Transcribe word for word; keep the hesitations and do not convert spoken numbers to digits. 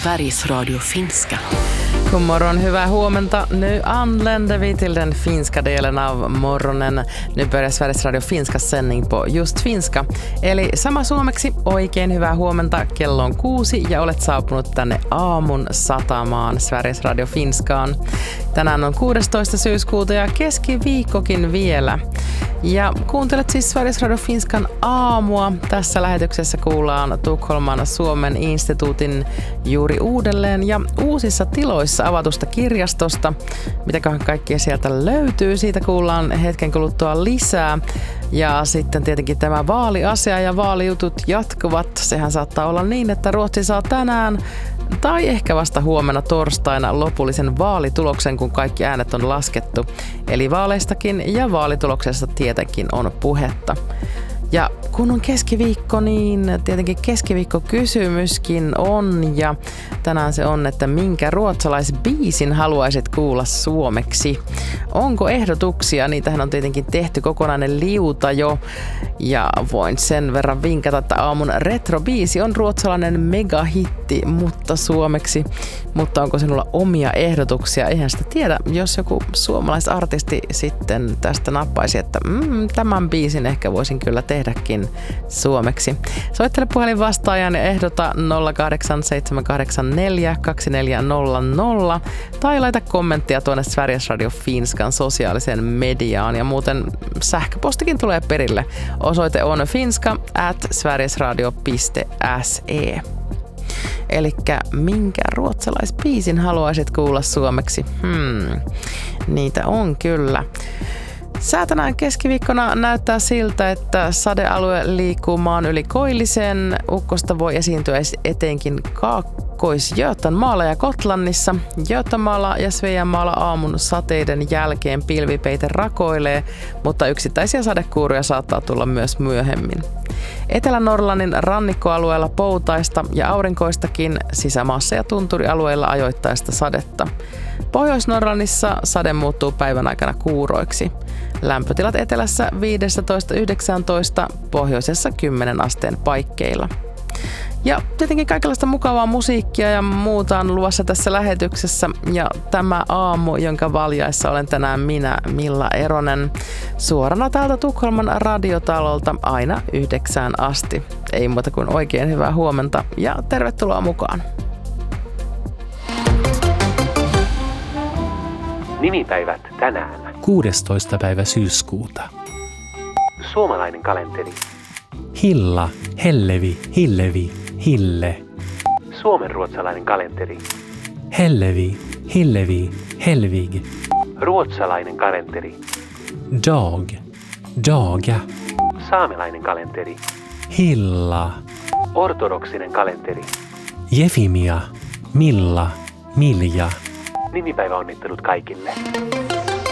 Sveriges Radio Finska. God morgon, hyvää huomenta. Nu anländer vi till den finska delen av morgonen. Nu börjar Sveriges Radio Finskas sändning på just finska. Eli sama suomeksi, oikein hyvää huomenta. Kello on kuusi ja olet saapunut tänne aamun satamaan Sveriges Radio Finskaan. Tänään on kuudestoista syyskuuta ja keskiviikkokin vielä. Ja kuuntelet siis Sveriges Radio Finskan aamua. Tässä lähetyksessä kuullaan Tukholman Suomen instituutin juuri uudelleen ja uusissa tiloissa avatusta kirjastosta. Mitäköhän kaikkea sieltä löytyy, siitä kuullaan hetken kuluttua lisää. Ja sitten tietenkin tämä vaaliasia ja vaalijutut jatkuvat. Sehän saattaa olla niin, että Ruotsi saa tänään tai ehkä vasta huomenna torstaina lopullisen vaalituloksen, kun kaikki äänet on laskettu. Eli vaaleistakin ja vaalituloksesta tietenkin on puhetta. Ja kun on keskiviikko, niin tietenkin keskiviikkokysymyskin on. Ja tänään se on, että minkä ruotsalaisbiisin haluaisit kuulla suomeksi? Onko ehdotuksia? Niitähän on tietenkin tehty kokonainen liuta jo. Ja voin sen verran vinkata, että aamun retrobiisi on ruotsalainen megahitti, mutta suomeksi. Mutta onko sinulla omia ehdotuksia? Eihän sitä tiedä, jos joku suomalaisartisti sitten tästä nappaisi, että mm, tämän biisin ehkä voisin kyllä tehdäkin suomeksi. Soittele puhelin vastaajan ja ehdota nolla kahdeksan seitsemän kahdeksan neljä kaksi neljä nolla nolla tai laita kommenttia tuonne Sveriges Radio Finskan sosiaaliseen mediaan ja muuten sähköpostikin tulee perille. Osoite on finska at sverigesradio piste se. Elikkä minkä ruotsalaisbiisin haluaisit kuulla suomeksi? Hmm, niitä on kyllä. Sää tänään keskiviikkona näyttää siltä, että sadealue liikkuu maan yli koillisen. Ukkosta voi esiintyä etenkin Kaakkois-Götanmaalla ja Gotlannissa. Götanmaalla ja Sveaanmaalla aamun sateiden jälkeen pilvipeite rakoilee, mutta yksittäisiä sadekuuruja saattaa tulla myös myöhemmin. Etelä-Norlannin rannikkoalueella poutaista ja aurinkoistakin, sisämaassa ja tunturialueilla ajoittaista sadetta. Pohjois-Norlannissa sade muuttuu päivän aikana kuuroiksi. Lämpötilat etelässä viisitoista yhdeksäntoista, pohjoisessa kymmenen asteen paikkeilla. Ja tietenkin kaikenlaista mukavaa musiikkia ja muuta on luvassa tässä lähetyksessä. Ja tämä aamu, jonka valjaissa olen tänään minä, Milla Eronen, suorana täältä Tukholman radiotalolta aina yhdeksään asti. Ei muuta kuin oikein hyvää huomenta ja tervetuloa mukaan. Nimipäivät tänään. kuudestoista päivä syyskuuta. Suomalainen kalenteri. Hilla, Hellevi, Hillevi, Hille. Suomenruotsalainen kalenteri. Hellevi, Hillevi, Helvig. Ruotsalainen kalenteri. Dag, Daga. Saamelainen kalenteri. Hilla. Ortodoksinen kalenteri. Jefimia, Milla, Milja. Nimipäiväonnittelut kaikille.